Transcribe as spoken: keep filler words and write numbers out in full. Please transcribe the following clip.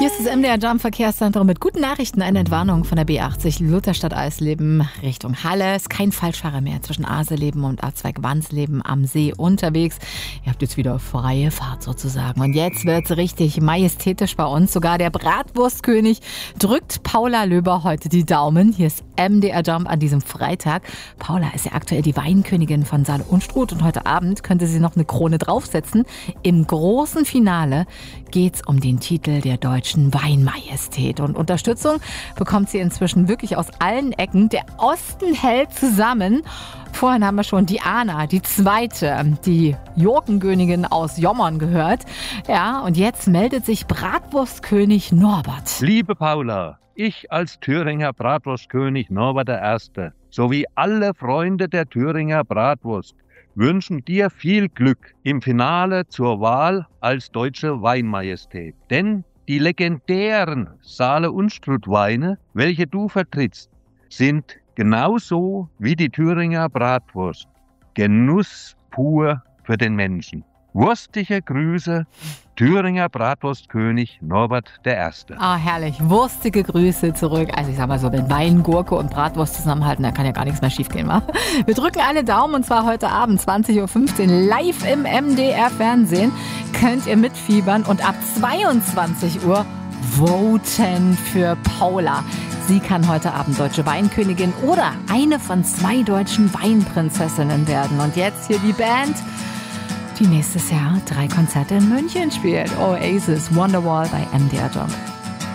Hier ist das M D R Jump Verkehrszentrum mit guten Nachrichten. Eine Entwarnung von der B achtzig Lutherstadt Eisleben Richtung Halle. Es ist kein Falschfahrer mehr zwischen Aseleben und A zwei Wansleben am See unterwegs. Ihr habt jetzt wieder freie Fahrt sozusagen. Und jetzt wird's richtig majestätisch bei uns. Sogar der Bratwurstkönig drückt Paula Löber heute die Daumen. Hier ist M D R Jump an diesem Freitag. Paula ist ja aktuell die Weinkönigin von Saale Unstrut und heute Abend könnte sie noch eine Krone draufsetzen. Im großen Finale geht's um den Titel der deutschen Weinmajestät. Und Unterstützung bekommt sie inzwischen wirklich aus allen Ecken. Der Osten hält zusammen. Vorhin haben wir schon Diana, die zweite, die Jurkenkönigin aus Jommern gehört. Ja, und jetzt meldet sich Bratwurstkönig Norbert. Liebe Paula, ich als Thüringer Bratwurstkönig Norbert der Erste sowie alle Freunde der Thüringer Bratwurst wünschen dir viel Glück im Finale zur Wahl als deutsche Weinmajestät. Denn die legendären Saale Unstrut Weine, welche du vertrittst, sind genauso wie die Thüringer Bratwurst Genuss pur für den Menschen. Wurstige Grüße, Thüringer Bratwurstkönig Norbert der Erste. Ah, herrlich. Wurstige Grüße zurück. Also ich sag mal so, wenn Wein, Gurke und Bratwurst zusammenhalten, da kann ja gar nichts mehr schiefgehen, wa? Wir drücken alle Daumen und zwar heute Abend zwanzig Uhr fünfzehn live im M D R Fernsehen. Könnt ihr mitfiebern und ab zweiundzwanzig Uhr voten für Paula. Sie kann heute Abend deutsche Weinkönigin oder eine von zwei deutschen Weinprinzessinnen werden. Und jetzt hier die Band, die nächstes Jahr drei Konzerte in München spielt. Oasis, Wonderwall bei M D R Jump.